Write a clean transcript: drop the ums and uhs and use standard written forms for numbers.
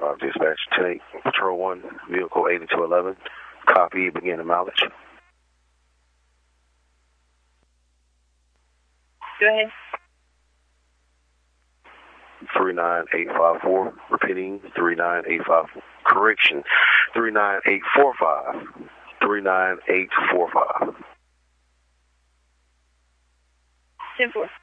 5 dispatch. 10-8, Patrol 1, vehicle 8211. Copy, begin the mileage. Go ahead. 39854. Repeating, 39854. Correction, 39845. 39845. 10-4.